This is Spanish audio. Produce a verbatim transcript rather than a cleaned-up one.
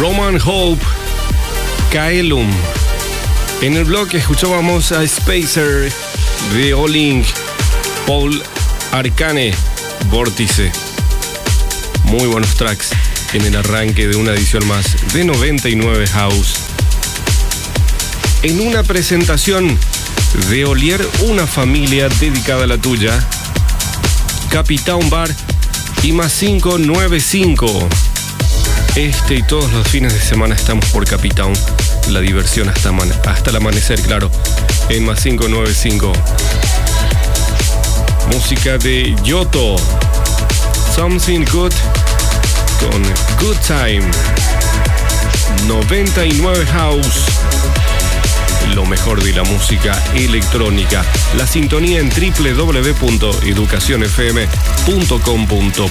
Roman Hope, Kaelum. En el bloque escuchábamos a Spacer, The Olink, Paul Arcane, Vórtice. Muy buenos tracks en el arranque de una edición más de noventa y nueve House. En una presentación de Olier, una familia dedicada a la tuya, Capitown Bar y más cinco nueve cinco. Este y todos los fines de semana estamos por Capitown. La diversión hasta, hasta el amanecer, claro, en más cinco nueve cinco. Música de Yoto, Something Good con Good Time. noventa y nueve House, lo mejor de la música electrónica. La sintonía en doble u doble u doble u punto educación f m punto com punto